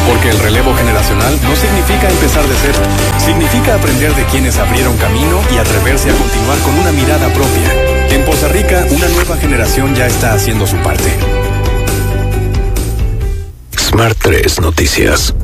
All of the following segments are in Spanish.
Porque el relevo generacional no significa empezar de cero. Significa aprender de quienes abrieron camino y atreverse a continuar con una mirada propia. En Poza Rica, una nueva generación ya está haciendo su parte. Smart 3 Noticias.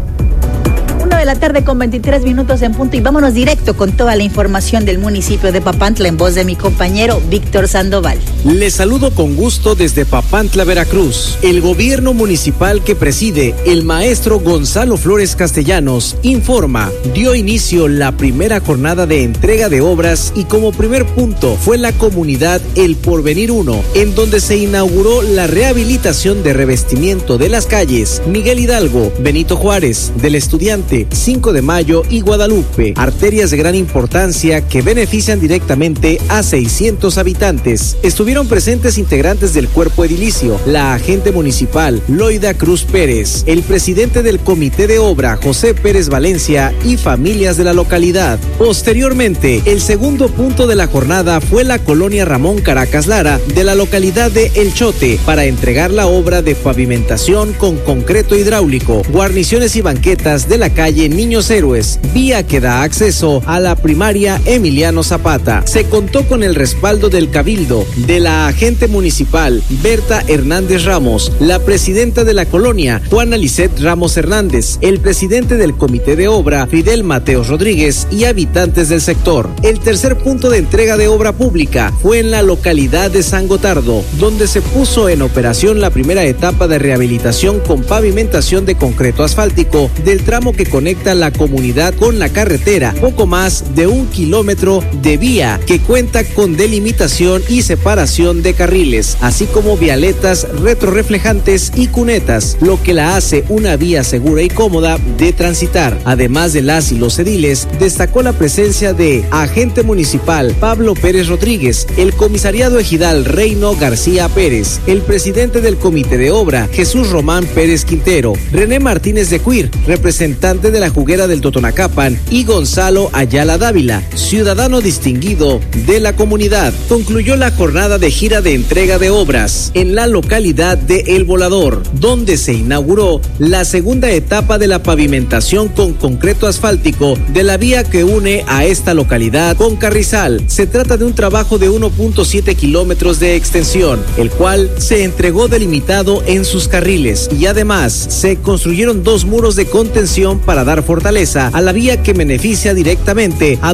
1:23 p.m. en punto y vámonos directo con toda la información del municipio de Papantla en voz de mi compañero Víctor Sandoval. Les saludo con gusto desde Papantla, Veracruz. El gobierno municipal que preside el maestro Gonzalo Flores Castellanos informa, dio inicio la primera jornada de entrega de obras y como primer punto fue la comunidad El Porvenir 1, en donde se inauguró la rehabilitación de revestimiento de las calles Miguel Hidalgo, Benito Juárez, del Estudiante, 5 de Mayo y Guadalupe, arterias de gran importancia que benefician directamente a 600 habitantes. Estuvieron presentes integrantes del cuerpo edilicio, la agente municipal Loida Cruz Pérez, el presidente del comité de obra José Pérez Valencia y familias de la localidad. Posteriormente, el segundo punto de la jornada fue la colonia Ramón Caracas Lara de la localidad de El Chote para entregar la obra de pavimentación con concreto hidráulico, guarniciones y banquetas de la calle Niños Héroes, vía que da acceso a la primaria Emiliano Zapata. Se contó con el respaldo del Cabildo, de la agente municipal Berta Hernández Ramos, la presidenta de la colonia Juana Lisset Ramos Hernández, el presidente del comité de obra Fidel Mateos Rodríguez y habitantes del sector. El tercer punto de entrega de obra pública fue en la localidad de San Gotardo, donde se puso en operación la primera etapa de rehabilitación con pavimentación de concreto asfáltico del tramo que conecta la comunidad con la carretera, poco más de 1 kilómetro de vía que cuenta con delimitación y separación de carriles, así como vialetas retrorreflejantes y cunetas, lo que la hace una vía segura y cómoda de transitar. Además de las y los ediles, destacó la presencia de agente municipal Pablo Pérez Rodríguez, el comisariado ejidal Reino García Pérez, el presidente del comité de obra Jesús Román Pérez Quintero, René Martínez de Cuir, representante de la juguera del Totonacapan, y Gonzalo Ayala Dávila, ciudadano distinguido de la comunidad. Concluyó la jornada de gira de entrega de obras en la localidad de El Volador, donde se inauguró la segunda etapa de la pavimentación con concreto asfáltico de la vía que une a esta localidad con Carrizal. Se trata de un trabajo de 1.7 kilómetros de extensión, el cual se entregó delimitado en sus carriles y además se construyeron 2 muros de contención para dar fortaleza a la vía que beneficia directamente a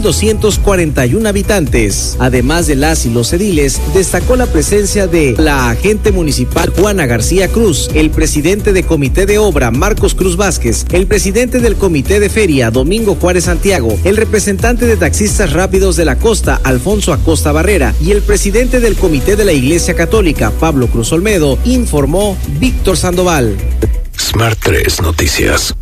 2.241 habitantes. Además de las y los ediles, destacó la presencia de la agente municipal Juana García Cruz, el presidente de comité de obra Marcos Cruz Vázquez, el presidente del comité de feria Domingo Juárez Santiago, el representante de taxistas rápidos de la costa Alfonso Acosta Barrera y el presidente del comité de la Iglesia Católica Pablo Cruz Olmedo, informó Víctor Sandoval. Smart 3 Noticias.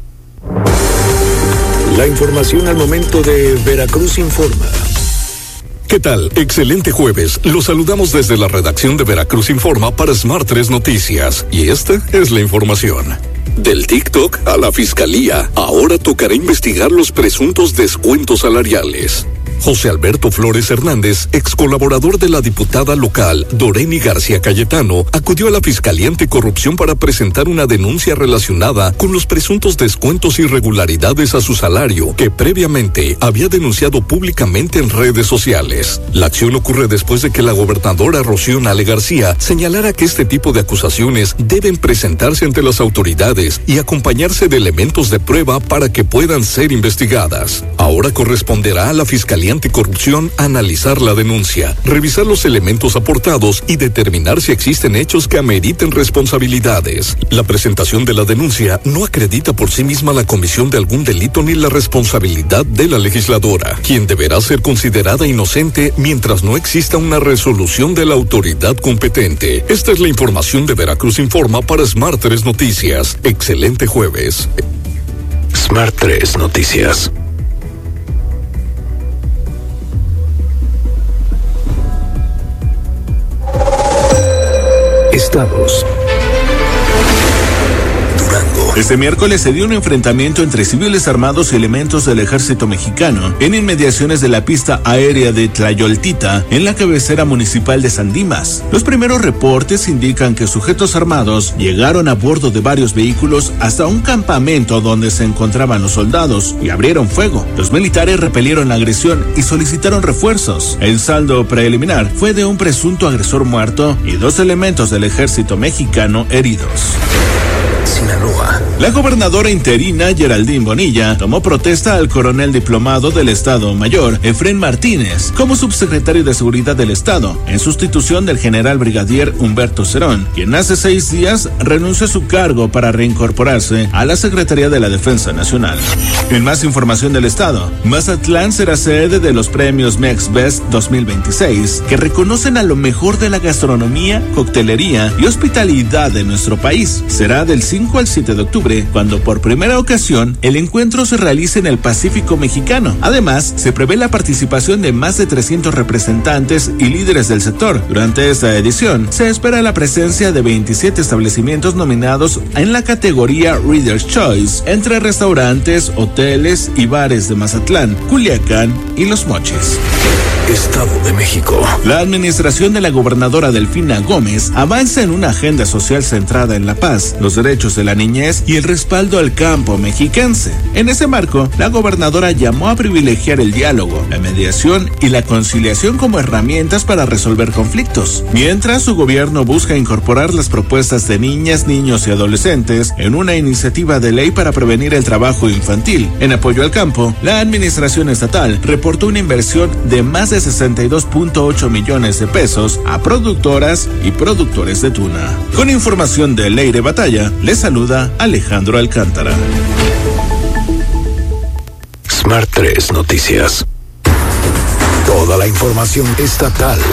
La información al momento de Veracruz Informa. ¿Qué tal? Excelente jueves. Los saludamos desde la redacción de Veracruz Informa para Smart 3 Noticias. Y esta es la información. Del TikTok a la Fiscalía, ahora tocará investigar los presuntos descuentos salariales. José Alberto Flores Hernández, ex colaborador de la diputada local Doreni García Cayetano, acudió a la Fiscalía Anticorrupción para presentar una denuncia relacionada con los presuntos descuentos y irregularidades a su salario que previamente había denunciado públicamente en redes sociales. La acción ocurre después de que la gobernadora Rocío Nale García señalara que este tipo de acusaciones deben presentarse ante las autoridades y acompañarse de elementos de prueba para que puedan ser investigadas. Ahora corresponderá a la Fiscalía Anticorrupción analizar la denuncia, revisar los elementos aportados y determinar si existen hechos que ameriten responsabilidades. La presentación de la denuncia no acredita por sí misma la comisión de algún delito ni la responsabilidad de la legisladora, quien deberá ser considerada inocente mientras no exista una resolución de la autoridad competente. Esta es la información de Veracruz Informa para Smart 3 Noticias. Excelente jueves. Smart 3 Noticias. Estados: Durango, Este miércoles se dio un enfrentamiento entre civiles armados y elementos del ejército mexicano en inmediaciones de la pista aérea de Tlayoltita, en la cabecera municipal de San Dimas. Los primeros reportes indican que sujetos armados llegaron a bordo de varios vehículos hasta un campamento donde se encontraban los soldados y abrieron fuego. Los militares repelieron la agresión y solicitaron refuerzos. El saldo preliminar fue de un presunto agresor muerto y 2 elementos del ejército mexicano heridos. Sinaloa. La gobernadora interina Geraldine Bonilla tomó protesta al coronel diplomado del Estado Mayor, Efrén Martínez, como subsecretario de Seguridad del Estado, en sustitución del general brigadier Humberto Cerón, quien hace 6 días renunció a su cargo para reincorporarse a la Secretaría de la Defensa Nacional. En más información del Estado, Mazatlán será sede de los premios MexBest 2026, que reconocen a lo mejor de la gastronomía, coctelería y hospitalidad de nuestro país. Será del 5 al 7 de octubre, cuando por primera ocasión el encuentro se realice en el Pacífico mexicano. Además, se prevé la participación de más de 300 representantes y líderes del sector. Durante esta edición, se espera la presencia de 27 establecimientos nominados en la categoría Reader's Choice, entre restaurantes, hoteles y bares de Mazatlán, Culiacán y Los Mochis. Estado de México. La administración de la gobernadora Delfina Gómez avanza en una agenda social centrada en la paz, los derechos de la niñez y el respaldo al campo mexiquense. En ese marco, la gobernadora llamó a privilegiar el diálogo, la mediación y la conciliación como herramientas para resolver conflictos, mientras su gobierno busca incorporar las propuestas de niñas, niños y adolescentes en una iniciativa de ley para prevenir el trabajo infantil. En apoyo al campo, la administración estatal reportó una inversión de más de 62.8 millones de pesos a productoras y productores de tuna. Con información de Leire Batalla, les saluda Alejandro Alcántara. Smart 3 Noticias. Toda la información estatal